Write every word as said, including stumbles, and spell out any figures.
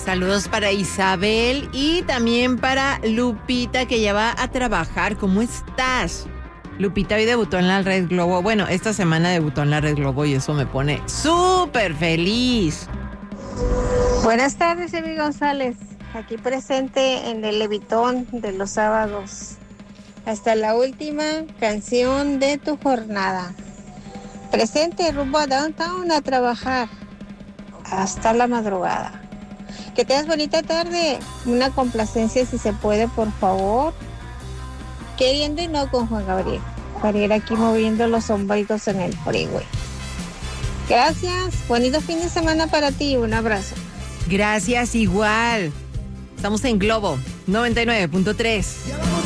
Saludos para Isabel y también para Lupita, que ya va a trabajar. ¿Cómo estás? Lupita hoy debutó en la Red Globo. Bueno, esta semana debutó en la Red Globo y eso me pone súper feliz. Buenas tardes, Emi González. Aquí presente en el Levitón de los sábados. Hasta la última canción de tu jornada. Presente rumbo a Downtown a trabajar. Hasta la madrugada. Que tengas bonita tarde. Una complacencia si se puede, por favor. Queriendo y no con Juan Gabriel. Para ir aquí moviendo los hombritos en el freeway. Gracias. Bonito fin de semana para ti. Un abrazo. Gracias, igual. Estamos en Globo noventa y nueve punto tres.